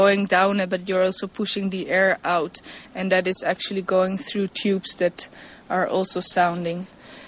going down, but you're also pushing the air out, and that is actually going through tubes that are also sounding.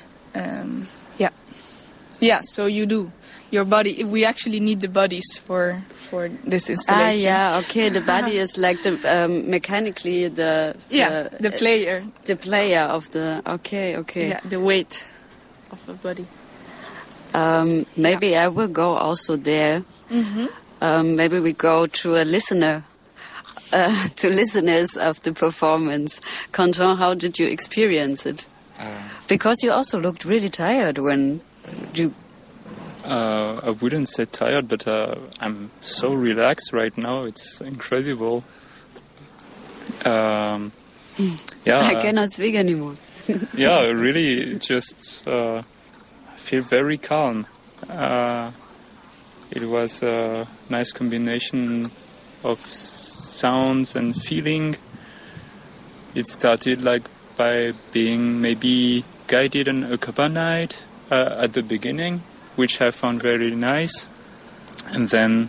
So you do. Your body, we actually need the bodies for this installation. Okay, the body is like the mechanically the player. The player of the, okay. Yeah, the weight of the body. Maybe I will go also there. Mm-hmm. Maybe we go to a listener, to listeners of the performance. Quentin, how did you experience it? Because you also looked really tired when you... I wouldn't say tired, but I'm so relaxed right now. It's incredible. I cannot speak anymore. Really, just feel very calm. It was a nice combination of sounds and feeling. It started like by being maybe guided and accompanied at the beginning, which I found very nice. And then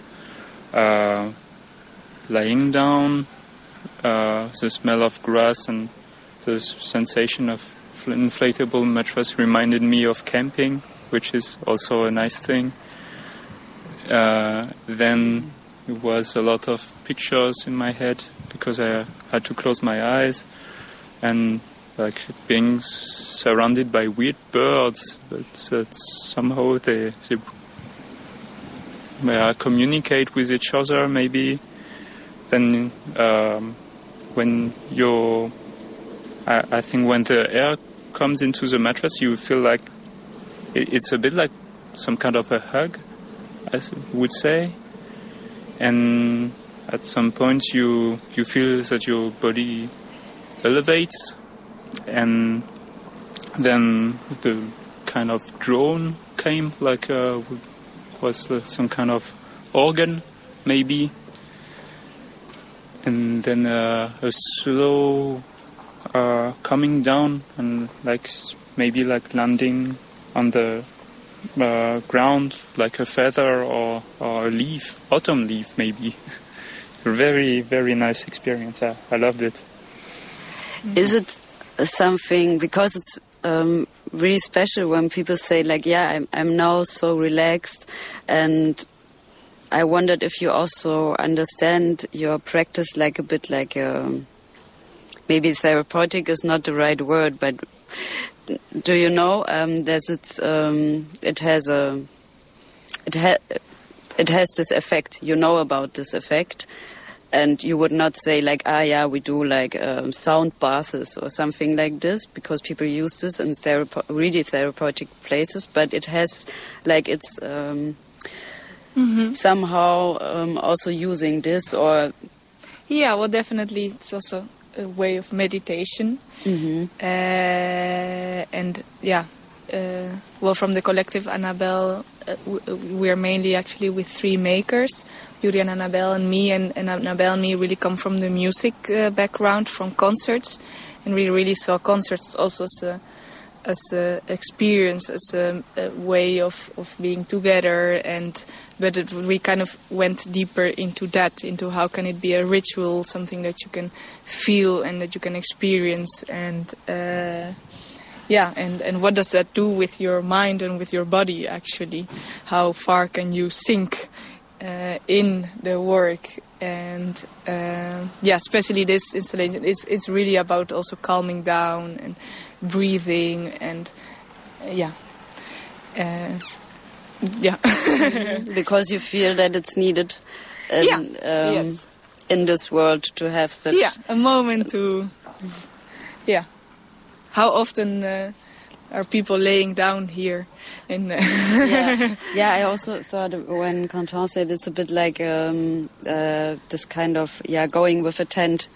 lying down, the smell of grass and the sensation of inflatable mattress reminded me of camping, which is also a nice thing. Then it was a lot of pictures in my head because I had to close my eyes, and like being surrounded by weird birds, but somehow they communicate with each other maybe. Then when I think when the air comes into the mattress, you feel like it's a bit like some kind of a hug, I would say. And at some point you feel that your body elevates, and then the kind of drone came, like was some kind of organ maybe, and then a slow coming down, and like maybe like landing on the ground like a feather or a leaf, autumn leaf maybe. Very, very nice experience. I loved it. Is it something, because it's really special when people say like, I'm now so relaxed, and I wondered if you also understand your practice like a bit like maybe therapeutic is not the right word, but do you know it has this effect? You know about this effect, and you would not say like, we do like sound baths or something like this, because people use this in really therapeutic places, but it has like it's somehow also using this, or... Yeah, well, definitely it's also a way of meditation. From the collective Annabelle, we're mainly actually with three makers, Yuri and Annabelle and me, and Annabelle and me really come from the music background, from concerts, and we really saw concerts also as a experience, as a way of being together, but we kind of went deeper into that, into how can it be a ritual, something that you can feel and that you can experience, and what does that do with your mind and with your body actually? How far can you sink in the work? And especially this installation, it's really about also calming down and breathing, and because you feel that it's needed in this world to have such a moment to how often are people laying down here in I also thought when Quentin said it's a bit like this kind of going with a tent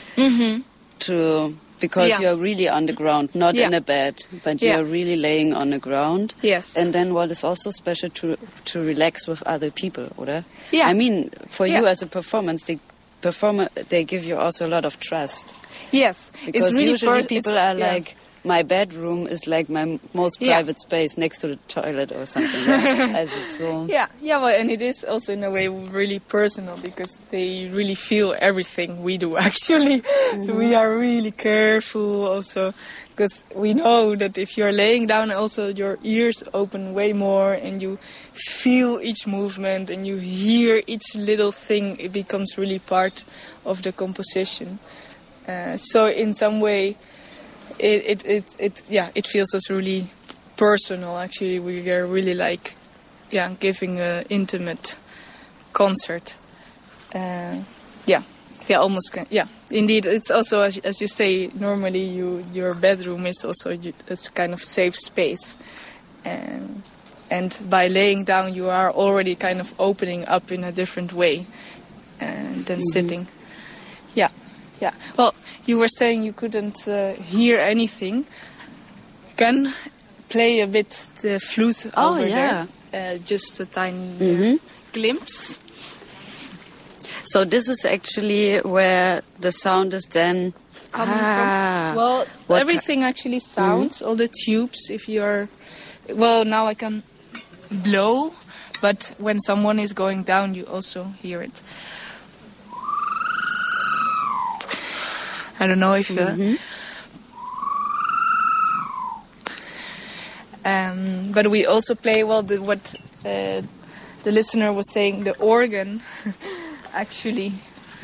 because you're really on the ground, not in a bed, but you're really laying on the ground. Yes. And then what is also special to relax with other people, oder? Yeah. I mean, for you as a performance, they give you also a lot of trust. Yes. Because it's really usually people are like, my bedroom is like my most private space next to the toilet or something. Right? Well, and it is also in a way really personal because they really feel everything we do actually. So we are really careful also because we know that if you're laying down also your ears open way more and you feel each movement and you hear each little thing. It becomes really part of the composition. So in some way it feels us really personal. Actually, we are really like, giving an intimate concert. Almost. Indeed, it's also as you say. Normally, your bedroom is also it's kind of safe space, and by laying down, you are already kind of opening up in a different way than sitting. Yeah. Well, you were saying you couldn't hear anything. Can play a bit the flute over there. Just a tiny glimpse. So this is actually where the sound is then coming from. Well, everything actually sounds. All the tubes. If you're, now I can blow, but when someone is going down, you also hear it. I don't know if... but we also play, what the listener was saying, the organ, actually.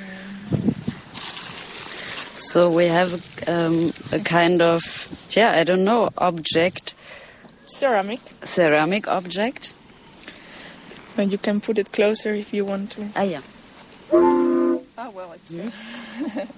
So we have a kind of, I don't know, object. Ceramic object. And you can put it closer if you want to. Ah, yeah. Oh, well, it's...